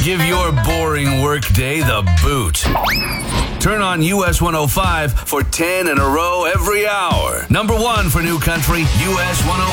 Give your boring workday the boot. Turn on US 105 for 10 in a row every hour. Number 1 for New Country, US 105.